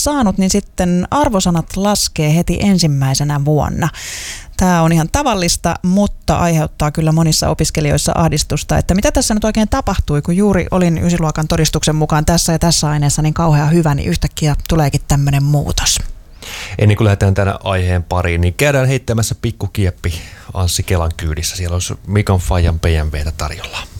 saanut, niin sitten arvosanat laskee heti ensimmäisenä vuonna. Tämä on ihan tavallista, mutta aiheuttaa kyllä monissa opiskelijoissa ahdistusta, että mitä tässä nyt oikein tapahtui, kun juuri olin 9-luokan todistuksen mukaan tässä ja tässä aineessa niin kauhean hyvä, niin yhtäkkiä tuleekin tämmöinen muutos. Ennen kuin lähdetään tänä aiheen pariin, niin käydään heittämässä pikkukieppi Anssi Kelan kyydissä. Siellä olisi Mikan Fajan BMWtä tarjolla.